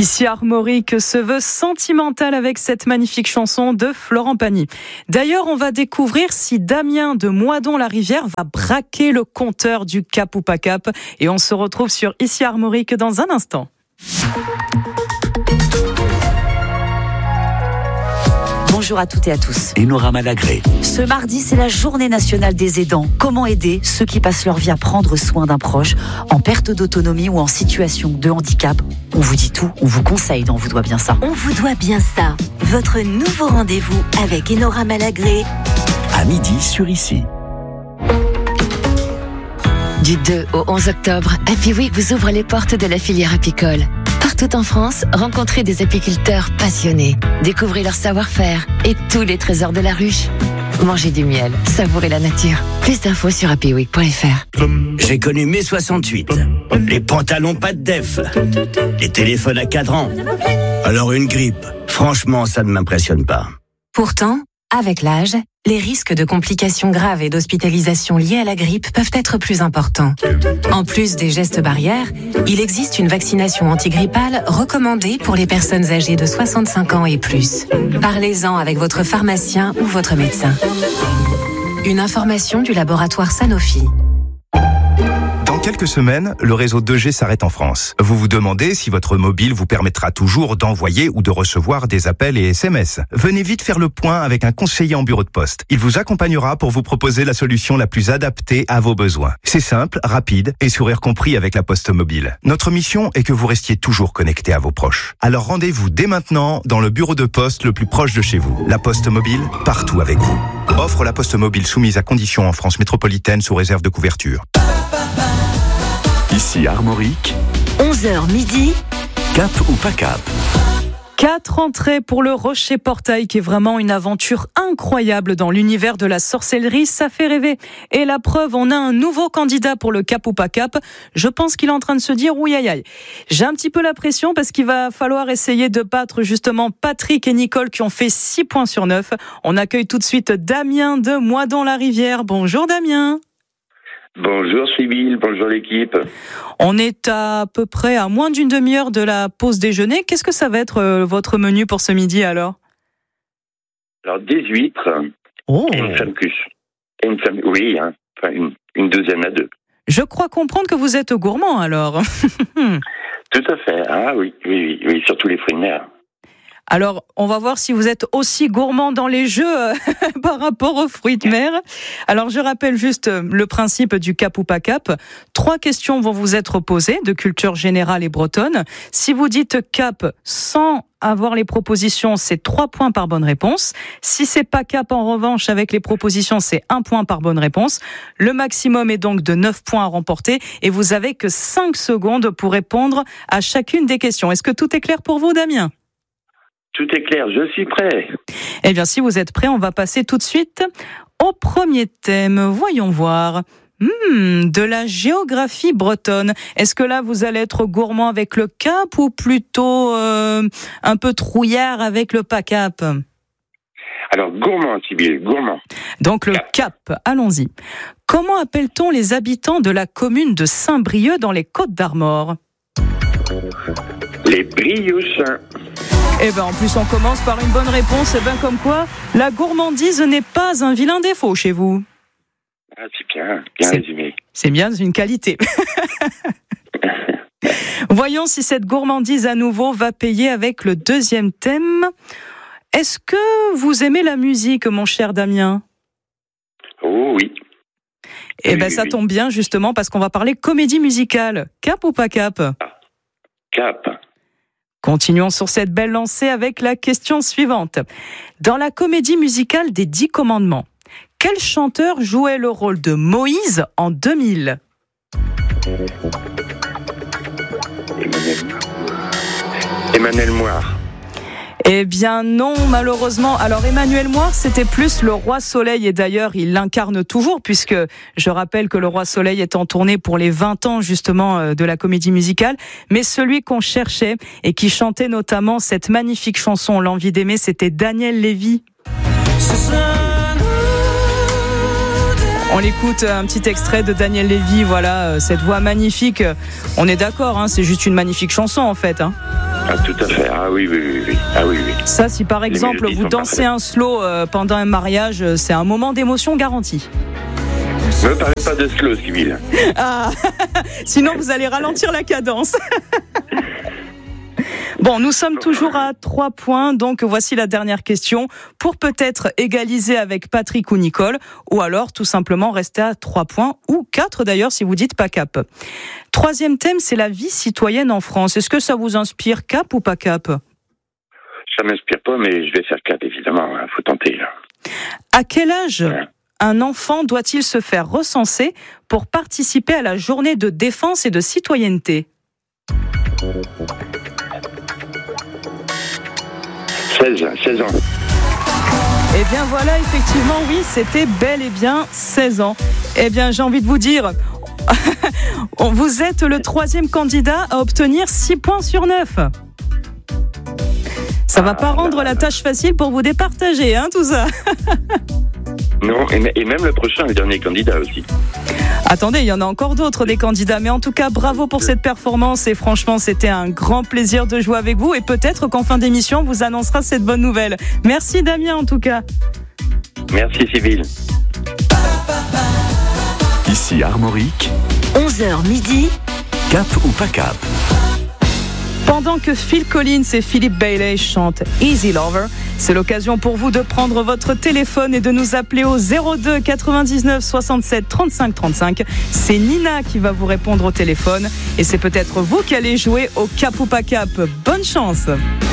Ici Armorique se veut sentimental avec cette magnifique chanson de Florent Pagny. D'ailleurs, on va découvrir si Damien de Moidon-la-Rivière va braquer le compteur du Cap ou pas Cap. Et on se retrouve sur Ici Armorique dans un instant. Bonjour à toutes et à tous. Enora Malagré. Ce mardi, c'est la journée nationale des aidants. Comment aider ceux qui passent leur vie à prendre soin d'un proche, en perte d'autonomie ou en situation de handicap? On vous dit tout, on vous conseille dans Vous doit bien ça. On vous doit bien ça. Votre nouveau rendez-vous avec Enora Malagré. À midi sur Ici. Du 2 au 11 octobre, Happy Week vous ouvre les portes de la filière apicole. Partout en France, rencontrez des apiculteurs passionnés. Découvrez leur savoir-faire et tous les trésors de la ruche. Mangez du miel, savourez la nature. Plus d'infos sur happyweek.fr. J'ai connu mai 68. Les pantalons pas de def. Les téléphones à cadran. Alors une grippe, franchement, ça ne m'impressionne pas. Pourtant, avec l'âge, les risques de complications graves et d'hospitalisation liées à la grippe peuvent être plus importants. En plus des gestes barrières, il existe une vaccination antigrippale recommandée pour les personnes âgées de 65 ans et plus. Parlez-en avec votre pharmacien ou votre médecin. Une information du laboratoire Sanofi. Dans quelques semaines, le réseau 2G s'arrête en France. Vous vous demandez si votre mobile vous permettra toujours d'envoyer ou de recevoir des appels et SMS. Venez vite faire le point avec un conseiller en bureau de poste. Il vous accompagnera pour vous proposer la solution la plus adaptée à vos besoins. C'est simple, rapide et sourire compris avec la Poste Mobile. Notre mission est que vous restiez toujours connecté à vos proches. Alors rendez-vous dès maintenant dans le bureau de poste le plus proche de chez vous. La Poste Mobile, partout avec vous. Offre la Poste Mobile soumise à conditions en France métropolitaine sous réserve de couverture. Ici Armorique. 11h midi. Cap ou pas Cap? 4 entrées pour le Rocher Portail, qui est vraiment une aventure incroyable dans l'univers de la sorcellerie. Ça fait rêver. Et la preuve, on a un nouveau candidat pour le Cap ou pas Cap. Je pense qu'il est en train de se dire oui aïe aïe. J'ai un petit peu la pression parce qu'il va falloir essayer de battre justement Patrick et Nicole qui ont fait 6 points sur 9. On accueille tout de suite Damien de Moidon-la-Rivière. Bonjour Damien. Bonjour Sybille, bonjour l'équipe. On est à peu près à moins d'une demi-heure de la pause déjeuner. Qu'est-ce que ça va être votre menu pour ce midi alors? Alors des huîtres et une flamme cuche. Oui, hein, enfin une douzaine à deux. Je crois comprendre que vous êtes gourmand alors. Tout à fait, ah oui, surtout les fruits de mer. Alors, on va voir si vous êtes aussi gourmand dans les jeux par rapport aux fruits de mer. Alors, je rappelle juste le principe du Cap ou pas Cap. 3 questions vont vous être posées de culture générale et bretonne. Si vous dites Cap sans avoir les propositions, c'est 3 points par bonne réponse. Si c'est pas Cap, en revanche, avec les propositions, c'est 1 point par bonne réponse. Le maximum est donc de 9 points à remporter et vous avez que 5 secondes pour répondre à chacune des questions. Est-ce que tout est clair pour vous, Damien ? Tout est clair, je suis prêt. Eh bien, si vous êtes prêts, on va passer tout de suite au premier thème. Voyons voir. De la géographie bretonne. Est-ce que là, vous allez être gourmand avec le Cap ou plutôt un peu trouillard avec le pas Cap? Alors, gourmand, Sybille, gourmand. Donc, le Cap, allons-y. Comment appelle-t-on les habitants de la commune de Saint-Brieuc dans les Côtes-d'Armor? Les Briouchins. Eh ben, en plus, on commence par une bonne réponse. Eh ben, comme quoi, la gourmandise n'est pas un vilain défaut chez vous. Ah, c'est bien résumé. C'est bien une qualité. Voyons si cette gourmandise à nouveau va payer avec le deuxième thème. Est-ce que vous aimez la musique, mon cher Damien? Oh oui. Eh ben, ça tombe bien justement parce qu'on va parler comédie musicale. Cap ou pas Cap? Cap. Continuons sur cette belle lancée avec la question suivante. Dans la comédie musicale des 10 commandements, quel chanteur jouait le rôle de Moïse en 2000? Emmanuel Moir. Eh bien non, malheureusement. Alors Emmanuel Moir, c'était plus le Roi Soleil et d'ailleurs il l'incarne toujours puisque je rappelle que le Roi Soleil est en tournée pour les 20 ans justement de la comédie musicale. Mais celui qu'on cherchait et qui chantait notamment cette magnifique chanson L'envie d'aimer, c'était Daniel Lévy. On écoute un petit extrait de Daniel Lévy, voilà, cette voix magnifique. On est d'accord, hein, c'est juste une magnifique chanson en fait. Hein. Ah, tout à fait. Ah oui. Ah oui. Ça, si par exemple vous dansez un slow pendant un mariage, c'est un moment d'émotion garanti. Ne me parlez pas de slow, Sybille. Ah, sinon vous allez ralentir la cadence. Bon, nous sommes toujours à 3 points, donc voici la dernière question pour peut-être égaliser avec Patrick ou Nicole, ou alors tout simplement rester à 3 points, ou 4 d'ailleurs si vous dites pas cap. Troisième thème, c'est la vie citoyenne en France. Est-ce que ça vous inspire cap ou pas cap ? Ça m'inspire pas, mais je vais faire cap, évidemment. Faut tenter, là. À quel âge un enfant doit-il se faire recenser pour participer à la journée de défense et de citoyenneté ? 16 ans. Eh bien voilà, effectivement, oui, c'était bel et bien 16 ans. Eh bien, j'ai envie de vous dire, vous êtes le 3e candidat à obtenir 6 points sur 9. Ça va pas rendre la tâche facile pour vous départager, hein, tout ça. Non, et même le prochain, le dernier candidat aussi. Attendez, il y en a encore d'autres des candidats, mais en tout cas, bravo pour cette performance et franchement, c'était un grand plaisir de jouer avec vous et peut-être qu'en fin d'émission, on vous annoncera cette bonne nouvelle. Merci Damien en tout cas. Merci Sybille. Ici Armorique. 11h midi. Cap ou pas cap? Pendant que Phil Collins et Philippe Bailey chantent Easy Lover, c'est l'occasion pour vous de prendre votre téléphone et de nous appeler au 02 99 67 35 35. C'est Nina qui va vous répondre au téléphone et c'est peut-être vous qui allez jouer au cap ou pas cap. Bonne chance!